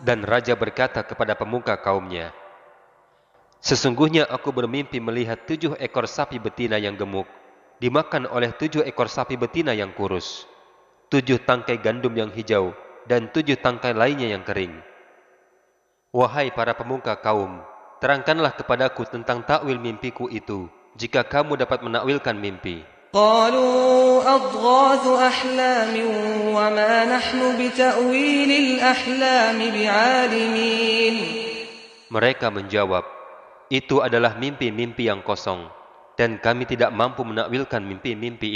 Dan raja berkata kepada pemuka kaumnya, sesungguhnya aku bermimpi melihat 7 ekor sapi betina yang gemuk dimakan oleh 7 ekor sapi betina yang kurus, 7 tangkai gandum yang hijau, dan 7 tangkai lainnya yang kering. Wahai para pemuka kaum, terangkanlah kepadaku tentang takwil mimpiku itu, jika kamu dapat menakwilkan mimpi. قالوا أضغاث أحلام وما نحن بتأويل الأحلام بعالمين. Mereka menjawab, itu adalah mimpi-mimpi yang kosong, dan kami tidak mampu menakwilkan mimpi-mimpi